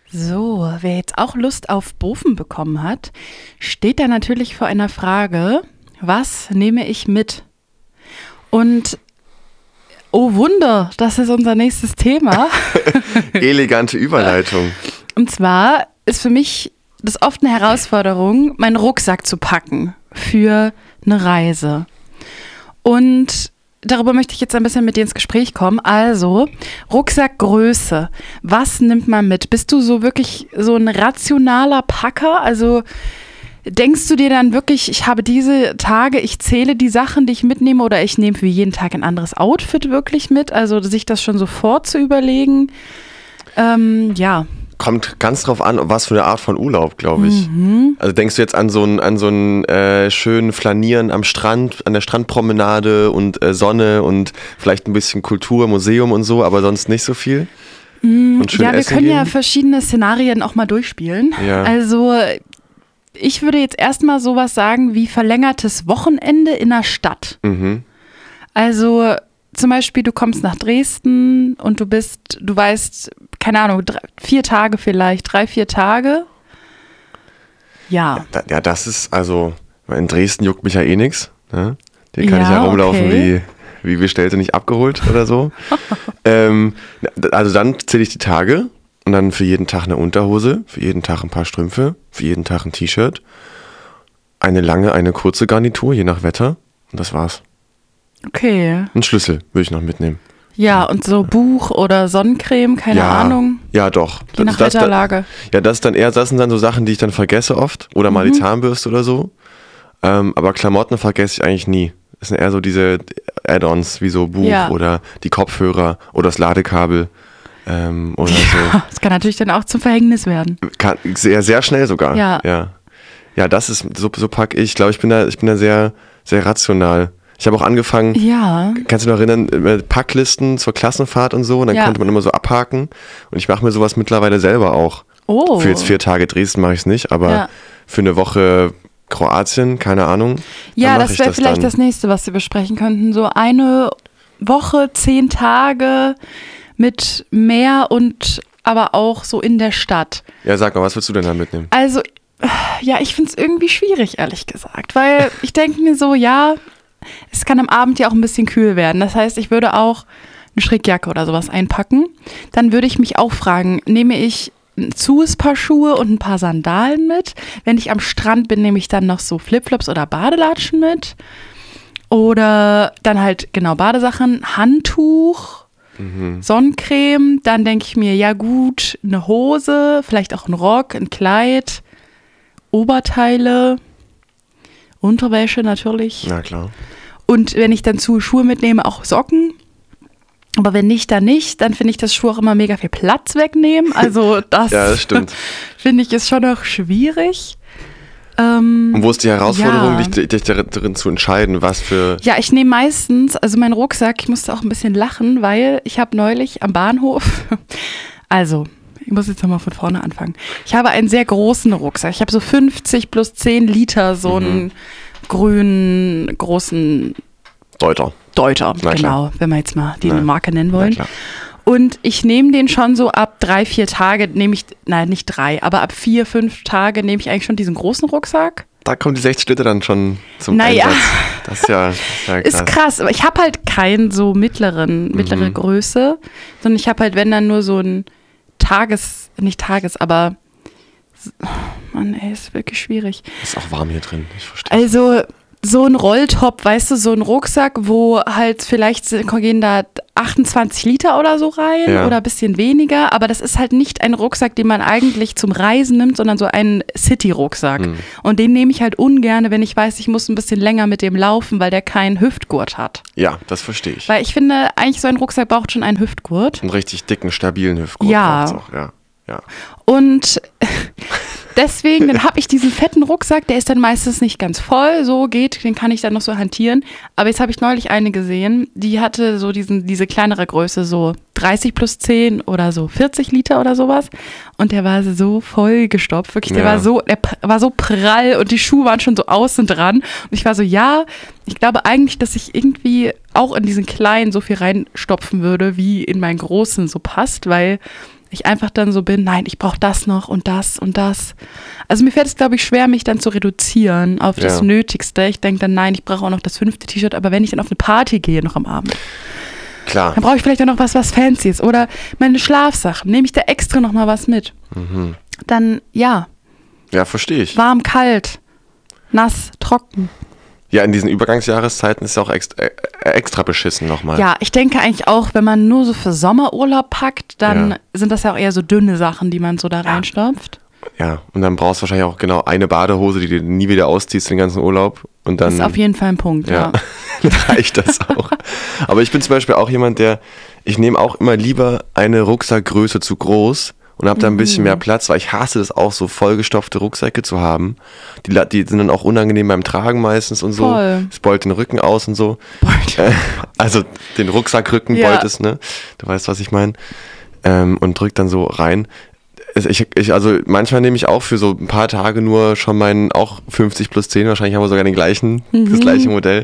So, wer jetzt auch Lust auf Bofen bekommen hat, steht da natürlich vor einer Frage, was nehme ich mit? Und oh Wunder, das ist unser nächstes Thema. Elegante Überleitung. Und zwar ist für mich das oft eine Herausforderung, meinen Rucksack zu packen für eine Reise. Und darüber möchte ich jetzt ein bisschen mit dir ins Gespräch kommen. Also, Rucksackgröße. Was nimmt man mit? Bist du so wirklich so ein rationaler Packer? Also, denkst du dir dann wirklich, ich habe diese Tage, ich zähle die Sachen, die ich mitnehme, oder ich nehme für jeden Tag ein anderes Outfit wirklich mit? Also, sich das schon sofort zu überlegen. Ja. Kommt ganz drauf an, was für eine Art von Urlaub, glaube ich. Also denkst du jetzt an so einen schönen Flanieren am Strand, an der Strandpromenade und Sonne und vielleicht ein bisschen Kultur, Museum und so, aber sonst nicht so viel? Und schön Ja, wir essen können gehen? ja verschiedene Szenarien auch mal durchspielen. Ja. Also ich würde jetzt erstmal sowas sagen wie verlängertes Wochenende in der Stadt. Also zum Beispiel, du kommst nach Dresden und du weißt, keine Ahnung, 4 Tage vielleicht, 3-4 Tage. Ja. Ja, das ist, also, in Dresden juckt mich ja eh nix. Ne? Hier kann ich ja Ja, rumlaufen okay. wie bestellt und nicht abgeholt oder so. Also dann zähle ich die Tage und dann für jeden Tag eine Unterhose, für jeden Tag ein paar Strümpfe, für jeden Tag ein T-Shirt, eine lange, eine kurze Garnitur, je nach Wetter, und das war's. Okay. Ein Schlüssel würde ich noch mitnehmen. Ja, und so Buch oder Sonnencreme, keine Ahnung. Ja, doch. Je nach Wetterlage. Das sind dann so Sachen, die ich dann vergesse oft. Oder mal die Zahnbürste oder so. Aber Klamotten vergesse ich eigentlich nie. Das sind eher so diese Add-ons, wie so Buch oder die Kopfhörer oder das Ladekabel oder so. Das kann natürlich dann auch zum Verhängnis werden. Kann, sehr, sehr schnell sogar. Ja, das ist, so packe ich. Ich glaube, ich bin da sehr, sehr rational. Ich habe auch angefangen, kannst du dich noch erinnern, Packlisten zur Klassenfahrt und so, und dann konnte man immer so abhaken, und ich mache mir sowas mittlerweile selber auch. Oh. Für jetzt 4 Tage Dresden mache ich es nicht, aber für eine Woche Kroatien, keine Ahnung. Ja, das wäre vielleicht das nächste, was wir besprechen könnten. So eine Woche, 10 Tage mit Meer und aber auch so in der Stadt. Ja, sag mal, was willst du denn da mitnehmen? Also, ja, ich finde es irgendwie schwierig, ehrlich gesagt, weil ich denke mir so, es kann am Abend ja auch ein bisschen kühl werden. Das heißt, ich würde auch eine Strickjacke oder sowas einpacken. Dann würde ich mich auch fragen, nehme ich ein Paar Schuhe und ein paar Sandalen mit? Wenn ich am Strand bin, nehme ich dann noch so Flipflops oder Badelatschen mit? Oder dann halt, genau, Badesachen, Handtuch, Sonnencreme. Dann denke ich mir, ja gut, eine Hose, vielleicht auch ein Rock, ein Kleid, Oberteile, Unterwäsche natürlich. Na klar. Und wenn ich dann Schuhe mitnehme, auch Socken. Aber wenn nicht, dann nicht. Dann finde ich, dass Schuhe auch immer mega viel Platz wegnehmen. Also das, Ja, das stimmt. finde ich, ist schon noch schwierig. Und wo ist die Herausforderung, dich darin zu entscheiden, was für... Ja, ich nehme meistens, also meinen Rucksack, ich musste auch ein bisschen lachen, weil ich habe neulich am Bahnhof, also ich muss jetzt nochmal von vorne anfangen. Ich habe einen sehr großen Rucksack. Ich habe so 50 plus 10 Liter, so einen grünen, großen Deuter, Na genau, klar. wenn wir jetzt mal die Marke nennen wollen. Na klar. Und ich nehme den schon so ab 3-4 Tage, nicht 3, aber ab 4-5 Tage nehme ich eigentlich schon diesen großen Rucksack. Da kommen die 60 Liter dann schon zum Naja. Einsatz. Das ist ja krass. Ist krass, aber ich habe halt keinen so mittlere Größe, sondern ich habe halt, wenn dann nur so ein aber Mann, ey, ist wirklich schwierig. Ist auch warm hier drin, ich verstehe. Also so ein Rolltop, weißt du, so ein Rucksack, wo halt vielleicht gehen da 28 Liter oder so rein oder ein bisschen weniger, aber das ist halt nicht ein Rucksack, den man eigentlich zum Reisen nimmt, sondern so ein City-Rucksack. Und den nehme ich halt ungern, wenn ich weiß, ich muss ein bisschen länger mit dem laufen, weil der keinen Hüftgurt hat. Ja, das verstehe ich. Weil ich finde, eigentlich so ein Rucksack braucht schon einen Hüftgurt. Einen richtig dicken, stabilen Hüftgurt Ja. braucht's auch, ja. Und deswegen, dann habe ich diesen fetten Rucksack, der ist dann meistens nicht ganz voll, den kann ich dann noch so hantieren. Aber jetzt habe ich neulich eine gesehen, die hatte so diese kleinere Größe, so 30 plus 10 oder so 40 Liter oder sowas. Und der war so vollgestopft, wirklich, der war so prall und die Schuhe waren schon so außen dran. Und ich war so, ich glaube eigentlich, dass ich irgendwie auch in diesen kleinen so viel reinstopfen würde, wie in meinen großen so passt, weil Ich einfach dann so bin, nein, ich brauche das noch und das und das. Also mir fällt es, glaube ich, schwer, mich dann zu reduzieren auf das Nötigste. Ich denke dann, nein, ich brauche auch noch das 5. T-Shirt, aber wenn ich dann auf eine Party gehe noch am Abend, klar, dann brauche ich vielleicht auch noch was Fancyes. Oder meine Schlafsachen, nehme ich da extra noch mal was mit. Dann, ja. Ja, verstehe ich. Warm, kalt, nass, trocken. Ja, in diesen Übergangsjahreszeiten ist es auch extra beschissen nochmal. Ja, ich denke eigentlich auch, wenn man nur so für Sommerurlaub packt, dann sind das ja auch eher so dünne Sachen, die man so da reinstopft. Ja, und dann brauchst du wahrscheinlich auch genau eine Badehose, die du nie wieder ausziehst den ganzen Urlaub. Und dann, das ist auf jeden Fall ein Punkt, ja. Reicht das auch. Aber ich bin zum Beispiel auch jemand, ich nehme auch immer lieber eine Rucksackgröße zu groß und habe da ein bisschen mehr Platz, weil ich hasse das auch, so vollgestopfte Rucksäcke zu haben. Die sind dann auch unangenehm beim Tragen meistens und so. Es beult den Rücken aus und so. Also den Rucksackrücken beult es, ne? Du weißt, was ich meine. Und drückt dann so rein. Also manchmal nehme ich auch für so ein paar Tage nur schon meinen auch 50 plus 10, wahrscheinlich haben wir sogar das gleiche Modell.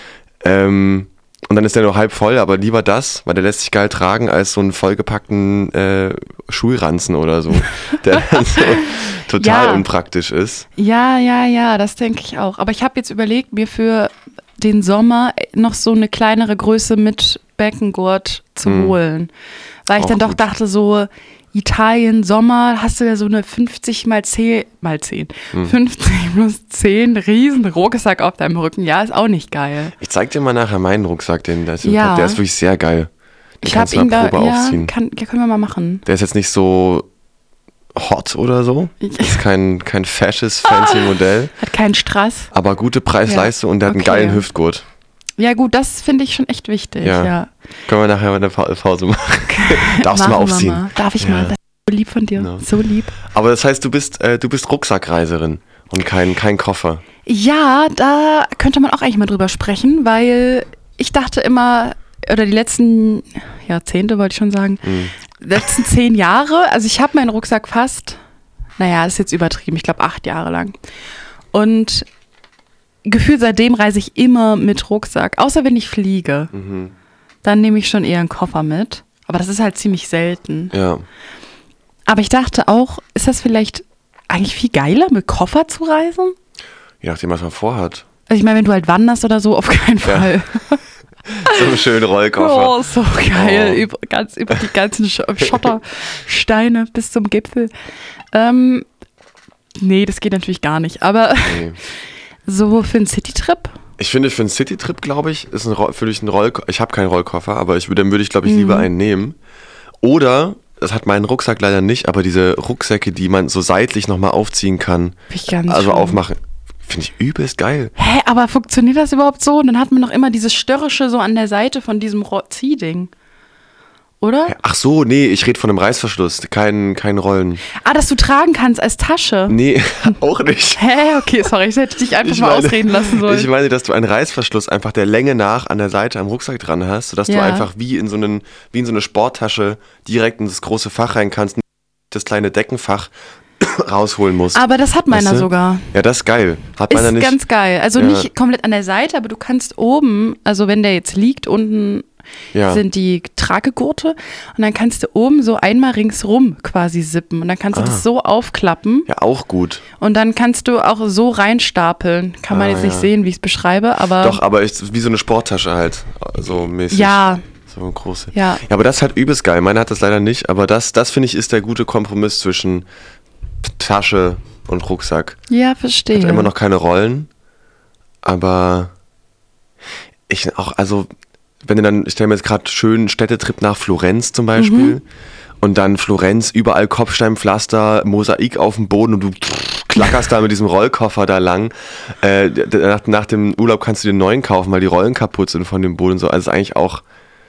Und dann ist der nur halb voll, aber lieber das, weil der lässt sich geil tragen, als so einen vollgepackten Schulranzen oder so, der dann so total unpraktisch ist. Ja, das denke ich auch. Aber ich habe jetzt überlegt, mir für den Sommer noch so eine kleinere Größe mit Beckengurt zu holen. Weil ich dann doch dachte, so Italien, Sommer, hast du ja so eine 50 mal 10, 50 plus 10 riesen Rucksack auf deinem Rücken. Ja, ist auch nicht geil. Ich zeig dir mal nachher meinen Rucksack, der ist wirklich sehr geil. Den kannst du mal Probe aufziehen. Können wir mal machen. Der ist jetzt nicht so hot oder so. Ist kein fesches, fancy Modell. Hat keinen Strass. Aber gute Preis-Leistung und der hat einen geilen Hüftgurt. Ja gut, das finde ich schon echt wichtig. Ja. Können wir nachher mal eine Pause machen. Darfst du mal aufziehen? Mal. Darf ich mal? Das ist so lieb von dir. No. So lieb. Aber das heißt, du bist Rucksackreiserin und kein Koffer. Ja, da könnte man auch eigentlich mal drüber sprechen, weil ich dachte immer, oder die letzten Jahrzehnte wollte ich schon sagen, letzten 10 Jahre, also ich habe meinen Rucksack fast, das ist jetzt übertrieben, ich glaube 8 Jahre lang. Und gefühlt seitdem reise ich immer mit Rucksack, außer wenn ich fliege. Dann nehme ich schon eher einen Koffer mit. Aber das ist halt ziemlich selten. Ja. Aber ich dachte auch, ist das vielleicht eigentlich viel geiler, mit Koffer zu reisen? Je nachdem, was man vorhat. Also ich meine, wenn du halt wanderst oder so, auf keinen Fall. So einen schönen Rollkoffer. Oh, so geil. Über die ganzen Schottersteine bis zum Gipfel. Nee, das geht natürlich gar nicht. Aber so für einen Citytrip? Ich finde, für einen Citytrip, glaube ich, ist für dich ein Rollkoffer. Ich habe keinen Rollkoffer, aber dann würde ich, glaube ich, lieber einen nehmen. Oder, das hat mein Rucksack leider nicht, aber diese Rucksäcke, die man so seitlich nochmal aufziehen kann. Aufmachen. Finde ich übelst geil. Hä, aber funktioniert das überhaupt so? Und dann hat man noch immer dieses Störrische so an der Seite von diesem Ziehding. Oder? Ach so, nee, ich rede von einem Reißverschluss, kein Rollen. Dass du tragen kannst als Tasche? Nee, auch nicht. Hä, okay, sorry, ich hätte dich einfach mal ausreden lassen sollen. Ich meine, dass du einen Reißverschluss einfach der Länge nach an der Seite am Rucksack dran hast, sodass du einfach wie in so eine Sporttasche direkt in das große Fach rein kannst, das kleine Deckenfach rausholen musst. Aber das hat meiner sogar. Ja, das ist geil. Hat meiner nicht. Ist ganz geil. Also nicht komplett an der Seite, aber du kannst oben, also wenn der jetzt liegt, unten sind die Tragegurte und dann kannst du oben so einmal ringsrum quasi sippen und dann kannst du das so aufklappen. Ja, auch gut. Und dann kannst du auch so reinstapeln. Kann man jetzt nicht sehen, wie ich es beschreibe, aber... Doch, aber ist wie so eine Sporttasche halt, so mäßig. Ja. So eine große. Ja, aber das ist halt übelst geil. Meine hat das leider nicht, aber das finde ich ist der gute Kompromiss zwischen Tasche und Rucksack. Ja, verstehe. Hat immer noch keine Rollen, aber ich stelle mir jetzt gerade schön Städtetrip nach Florenz zum Beispiel und dann Florenz, überall Kopfsteinpflaster, Mosaik auf dem Boden und du klackerst da mit diesem Rollkoffer da lang. Nach dem Urlaub kannst du dir einen neuen kaufen, weil die Rollen kaputt sind von dem Boden und so. Also ist eigentlich auch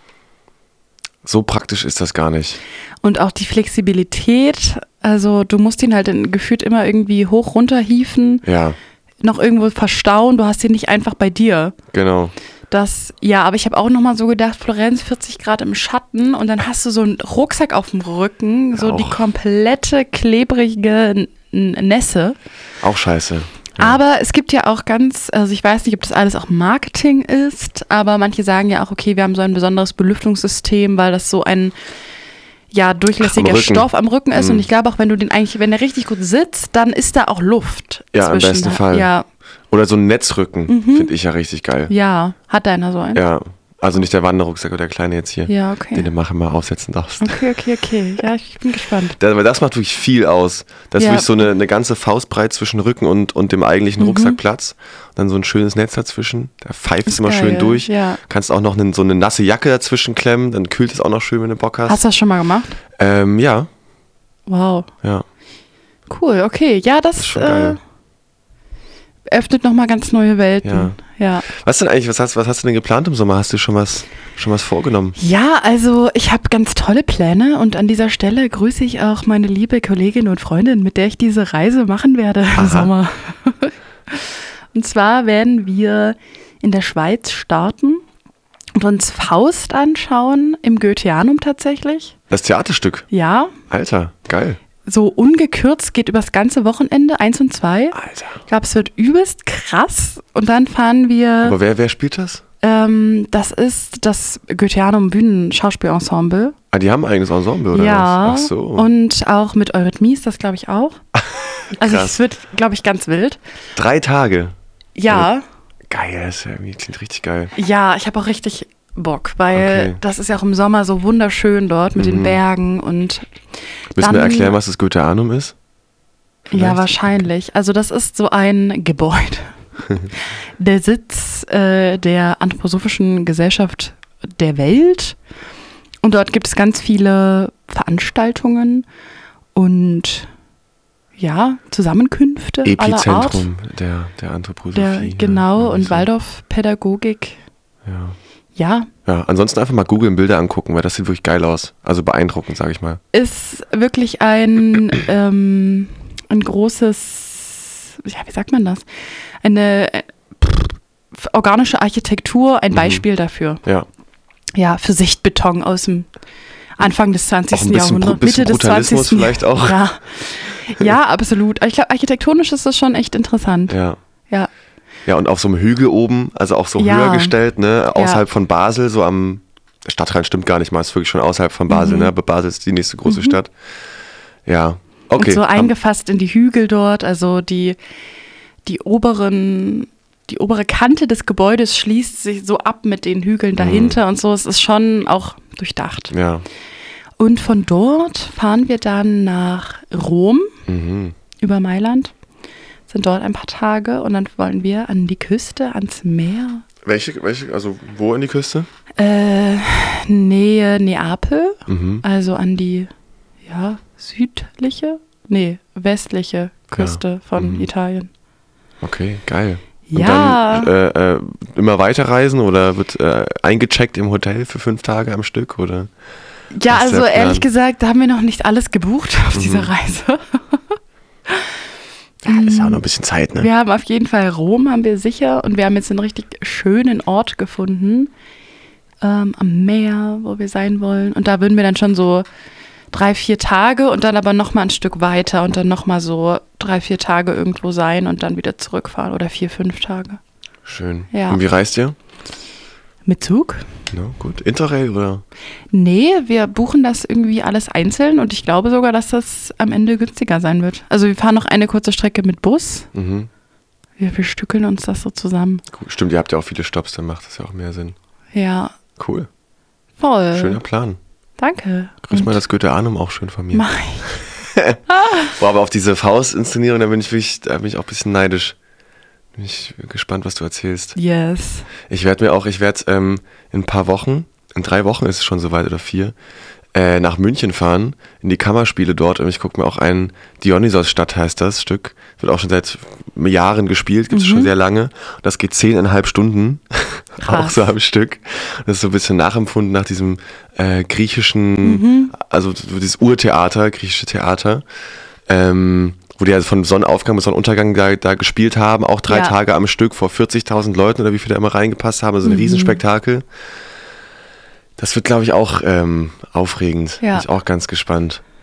so praktisch ist das gar nicht. Und auch die Flexibilität, also du musst ihn halt gefühlt immer irgendwie hoch runter hieven, noch irgendwo verstauen, du hast ihn nicht einfach bei dir. Genau. Aber ich habe auch nochmal so gedacht, Florenz 40 Grad im Schatten und dann hast du so einen Rucksack auf dem Rücken, so die komplette klebrige Nässe. Auch scheiße. Ja. Aber es gibt ja auch also ich weiß nicht, ob das alles auch Marketing ist, aber manche sagen ja auch, okay, wir haben so ein besonderes Belüftungssystem, weil das so ein durchlässiger Stoff am Rücken ist. Und ich glaube auch, wenn der richtig gut sitzt, dann ist da auch Luft. Ja, im besten Fall. Ja. Oder so ein Netzrücken, finde ich ja richtig geil. Ja, hat deiner so einen? Ja. Also nicht der Wanderrucksack oder der kleine jetzt hier, den du mal aufsetzen darfst. Okay. Ja, ich bin gespannt. Weil das macht wirklich viel aus. Das ist wirklich so eine ganze Faustbreit zwischen Rücken und dem eigentlichen Rucksackplatz. Und dann so ein schönes Netz dazwischen. Da pfeift es immer schön durch. Ja. Kannst auch noch so eine nasse Jacke dazwischen klemmen. Dann kühlt es auch noch schön, wenn du Bock hast. Hast du das schon mal gemacht? Ja. Wow. Ja. Cool, okay. Ja, das ist schon geil. Öffnet nochmal ganz neue Welten. Ja. Was denn eigentlich, was hast du denn geplant im Sommer? Hast du schon was vorgenommen? Ja, also ich habe ganz tolle Pläne und an dieser Stelle grüße ich auch meine liebe Kollegin und Freundin, mit der ich diese Reise machen werde im Sommer. Und zwar werden wir in der Schweiz starten und uns Faust anschauen, im Goetheanum tatsächlich. Das Theaterstück? Ja. Alter, geil. So ungekürzt, geht übers ganze Wochenende, 1 und 2. Alter. Ich glaube, es wird übelst krass. Und dann fahren wir... Aber wer spielt das? Das ist das Goetheanum Bühnenschauspielensemble. Die haben ein eigenes Ensemble, oder ja, was? Ach so. Und auch mit Eurythmies, das glaube ich auch. Also es wird, glaube ich, ganz wild. 3 Tage? Ja. Geil, das klingt richtig geil. Ja, ich habe auch richtig Bock, weil das ist ja auch im Sommer so wunderschön dort mit den Bergen und Müssen wir erklären, was das Goetheanum ist? Vielleicht? Ja, wahrscheinlich. Also das ist so ein Gebäude. Der Sitz der Anthroposophischen Gesellschaft der Welt. Und dort gibt es ganz viele Veranstaltungen und Zusammenkünfte aller Art. Epizentrum der Anthroposophie. Genau, und Waldorfpädagogik. Ja. Ja, ansonsten einfach mal googeln, Bilder angucken, weil das sieht wirklich geil aus. Also beeindruckend, sage ich mal. Ist wirklich ein großes, wie sagt man das? Eine organische Architektur, ein Beispiel dafür. Ja. Ja, für Sichtbeton aus dem Anfang des 20. Jahrhunderts. Mitte des 20. vielleicht auch. Ja, absolut. Ich glaube, architektonisch ist das schon echt interessant. Ja. Ja, und auf so einem Hügel oben, also auch so höher gestellt, ne, außerhalb von Basel, so am Stadtrand stimmt gar nicht mal, ist wirklich schon außerhalb von Basel, ne, aber Basel ist die nächste große Stadt. Ja, okay. Und so eingefasst in die Hügel dort, also die obere Kante des Gebäudes schließt sich so ab mit den Hügeln dahinter und so, es ist schon auch durchdacht. Ja. Und von dort fahren wir dann nach Rom, über Mailand. Sind dort ein paar Tage und dann wollen wir an die Küste, ans Meer. Welche, also wo an die Küste? Nähe Neapel, also an die westliche Küste von Italien. Okay, geil. Ja. Und dann immer weiterreisen oder wird eingecheckt im Hotel für 5 Tage am Stück? Oder ja, also ehrlich gesagt, da haben wir noch nicht alles gebucht auf dieser Reise. Ja, ist ja auch noch ein bisschen Zeit, ne? Wir haben auf jeden Fall Rom, haben wir sicher. Und wir haben jetzt einen richtig schönen Ort gefunden. Am Meer, wo wir sein wollen. Und da würden wir dann schon so 3-4 Tage und dann aber nochmal ein Stück weiter und dann nochmal so 3-4 Tage irgendwo sein und dann wieder zurückfahren. Oder 4-5 Tage. Schön. Ja. Und wie reist ihr? Mit Zug. No, gut. Interrail oder? Nee, wir buchen das irgendwie alles einzeln und ich glaube sogar, dass das am Ende günstiger sein wird. Also wir fahren noch eine kurze Strecke mit Bus. Wir stückeln uns das so zusammen. Cool. Stimmt, ihr habt ja auch viele Stopps, dann macht das ja auch mehr Sinn. Ja. Cool. Voll. Schöner Plan. Danke. Grüß mal das Goetheanum auch schön von mir. Mach ich. Boah, aber auf diese Faust-Inszenierung, da bin ich auch ein bisschen neidisch. Bin ich gespannt, was du erzählst. Yes. Ich werde in ein paar Wochen, in 3 Wochen ist es schon soweit oder 4, nach München fahren, in die Kammerspiele dort und ich gucke mir auch ein Dionysos-Stadt heißt das Stück. Wird auch schon seit Jahren gespielt, gibt es schon sehr lange. Und das geht 10,5 Stunden, auch so am Stück. Das ist so ein bisschen nachempfunden nach diesem griechischen, also dieses Urtheater, griechische Theater, wo die also von Sonnenaufgang bis Sonnenuntergang da gespielt haben, auch 3 Tage am Stück vor 40.000 Leuten oder wie viele da immer reingepasst haben, also ein Riesenspektakel. Das wird, glaube ich, auch aufregend. Ja. Bin ich auch ganz gespannt.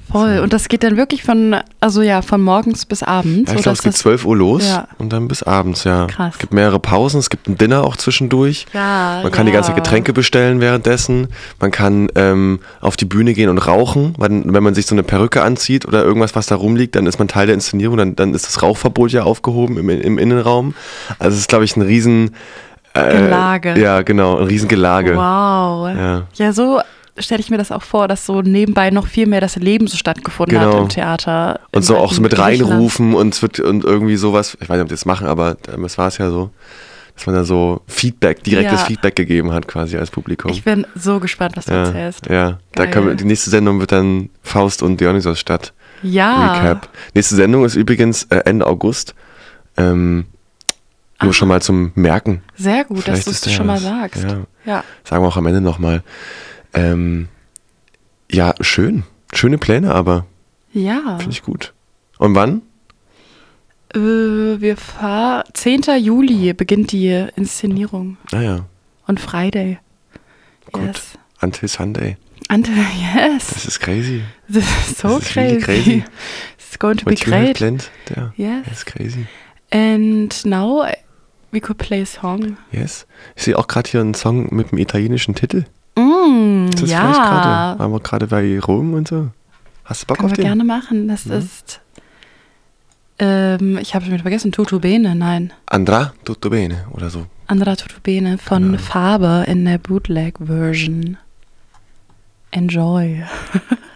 Voll. Und das geht dann wirklich von morgens bis abends? Ja, ich glaube, es geht 12 Uhr los und dann bis abends, ja. Krass. Es gibt mehrere Pausen, es gibt ein Dinner auch zwischendurch. Ja, man kann die ganze Getränke bestellen währenddessen. Man kann auf die Bühne gehen und rauchen. Wenn man sich so eine Perücke anzieht oder irgendwas, was da rumliegt, dann ist man Teil der Inszenierung. Dann ist das Rauchverbot ja aufgehoben im Innenraum. Also es ist, glaube ich, ein riesen... Gelage. Ja, genau, ein Riesengelage. Wow. Ja, so stelle ich mir das auch vor, dass so nebenbei noch viel mehr das Leben so stattgefunden hat im Theater. Und so auch so mit reinrufen und irgendwie sowas, ich weiß nicht, ob die das machen, aber das war es ja so, dass man da so direktes Feedback gegeben hat quasi als Publikum. Ich bin so gespannt, was du erzählst. Ja, die nächste Sendung wird dann Faust und Dionysos statt. Ja. Recap. Nächste Sendung ist übrigens Ende August. Nur schon mal zum Merken. Sehr gut, vielleicht dass du es schon mal sagst. Ja. Sagen wir auch am Ende nochmal. Ja, schön. Schöne Pläne, aber. Ja. Finde ich gut. Und wann? Wir fahren. 10. Juli beginnt die Inszenierung. Ah ja. Und Friday. Gut. Yes. Until Sunday. Yes. Das ist crazy. Das ist so crazy. Really crazy. It's going to be great. Yeah. Yes. That's crazy. And now we could play a song. Yes. Ich sehe auch gerade hier einen Song mit einem italienischen Titel. Ist das vielleicht gerade? Waren wir gerade bei Rom und so? Hast du Bock auf den? Können wir gerne machen. Das ist, ich habe schon wieder vergessen, Tutto Bene, nein. Andrà Tutto Bene oder so. Andrà Tutto Bene von Faber in der Bootleg-Version. Enjoy.